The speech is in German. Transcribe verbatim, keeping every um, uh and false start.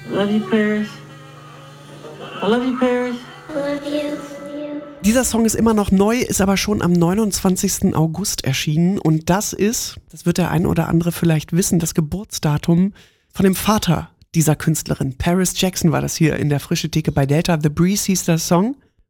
Love you, Paris. I love you, Paris. I love you. Dieser Song ist immer noch neu, ist aber schon am neunundzwanzigsten August erschienen und das ist, das wird der ein oder andere vielleicht wissen, das Geburtsdatum von dem Vater dieser Künstlerin. Paris Jackson war das hier in der Frische Theke bei Delta. The Breeze hieß der Song.